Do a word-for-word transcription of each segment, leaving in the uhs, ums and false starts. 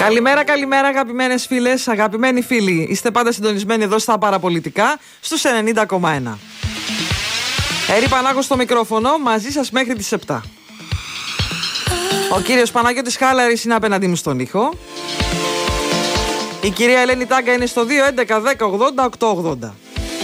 Καλημέρα, καλημέρα αγαπημένες φίλες, αγαπημένοι φίλοι. Είστε πάντα συντονισμένοι εδώ στα παραπολιτικά στους ενενήντα κόμμα ένα. Ερή Πανάγος στο μικρόφωνο, μαζί σας μέχρι τις επτά. Ο κύριος Παναγιώτης Χάλαρης είναι απέναντί μου στον ήχο. Η κυρία Ελένη Τάγκα είναι στο δύο έντεκα δέκα ογδόντα οκτώ ογδόντα.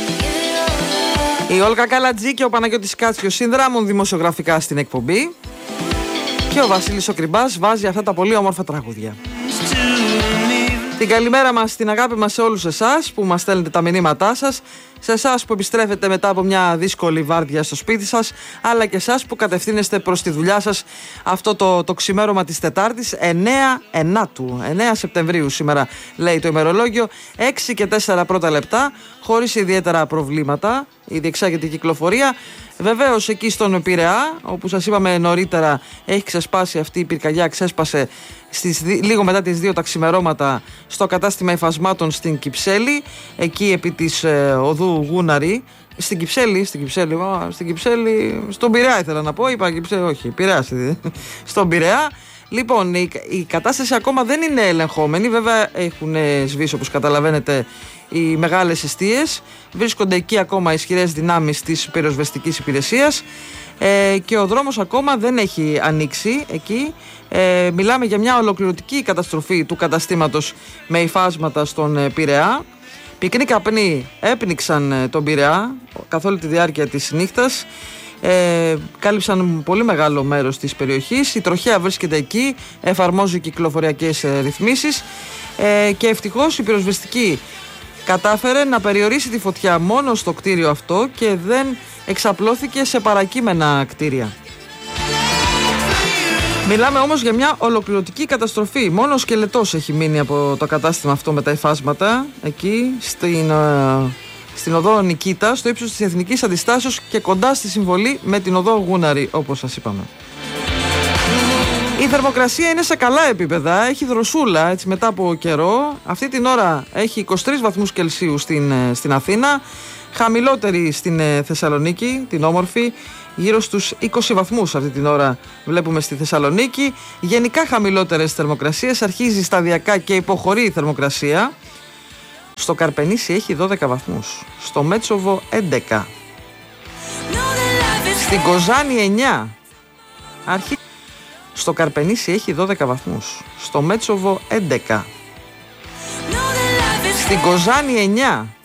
Η Όλγα Καλατζή και ο Παναγιώτης Κάτσιος συνδράμουν δημοσιογραφικά στην εκπομπή. Και ο Βασίλης ο Κρυμπάς βάζει αυτά τα πολύ όμορφα τραγούδια. Την καλημέρα μας, την αγάπη μας σε όλους εσάς που μας στέλνετε τα μηνύματά σας, σε εσάς που επιστρέφετε μετά από μια δύσκολη βάρδια στο σπίτι σας, αλλά και εσάς που κατευθύνεστε προς τη δουλειά σας αυτό το, το ξημέρωμα της Τετάρτης, εννέα Ενάτου, εννέα Σεπτεμβρίου σήμερα λέει το ημερολόγιο, έξι και τέσσερα πρώτα λεπτά, χωρίς ιδιαίτερα προβλήματα, η διεξάγεται η κυκλοφορία. Βεβαίως εκεί στον Πειραιά, όπου σας είπαμε νωρίτερα, έχει ξεσπάσει αυτή η πυρκαγιά, ξέσπασε στις, λίγο μετά τις δύο τα ξημερώματα στο κατάστημα υφασμάτων στην Κυψέλη, εκεί επί της ε, οδού Γούναρη. Στην Κυψέλη, στην Κυψέλη, στην Κυψέλη, στον Πειραιά ήθελα να πω, είπα Κυψέλη, όχι, Πειραιά, στον Πειραιά. Λοιπόν, η, η κατάσταση ακόμα δεν είναι ελεγχόμενη, βέβαια έχουν σβήσει όπως καταλαβαίνετε οι μεγάλες εστίες, βρίσκονται εκεί ακόμα ισχυρές δυνάμεις της πυροσβεστικής υπηρεσίας ε, και ο δρόμος ακόμα δεν έχει ανοίξει εκεί. Ε, μιλάμε για μια ολοκληρωτική καταστροφή του καταστήματος με υφάσματα στον ε, Πειραιά. Πυκνοί καπνοί έπνιξαν ε, τον Πειραιά καθ' όλη τη διάρκεια της νύχτας. Ε, κάλυψαν πολύ μεγάλο μέρος της περιοχής. Η τροχέα βρίσκεται εκεί, εφαρμόζει κυκλοφοριακές ε, ρυθμίσεις ε, και ευτυχώς η πυροσβεστική κατάφερε να περιορίσει τη φωτιά μόνο στο κτίριο αυτό και δεν εξαπλώθηκε σε παρακείμενα κτίρια. Μιλάμε όμως για μια ολοκληρωτική καταστροφή. Μόνο ο σκελετός έχει μείνει από το κατάστημα αυτό με τα υφάσματα εκεί στην, στην οδό Νικήτα, στο ύψος της Εθνικής Αντιστάσεως και κοντά στη συμβολή με την οδό Γούναρη, όπως σας είπαμε. Η θερμοκρασία είναι σε καλά επίπεδα, έχει δροσούλα έτσι μετά από καιρό. Αυτή την ώρα έχει είκοσι τρεις βαθμούς Κελσίου στην, στην Αθήνα, χαμηλότερη στην Θεσσαλονίκη, την όμορφη, γύρω στους είκοσι βαθμούς αυτή την ώρα βλέπουμε στη Θεσσαλονίκη. Γενικά χαμηλότερες θερμοκρασίες, αρχίζει σταδιακά και υποχωρεί η θερμοκρασία. Στο Καρπενήσι έχει δώδεκα βαθμούς, στο Μέτσοβο έντεκα, στην Κοζάνη εννιά, αρχίζει. Στο Καρπενήσι έχει δώδεκα βαθμούς, στο Μέτσοβο έντεκα, στην Κοζάνη εννιά.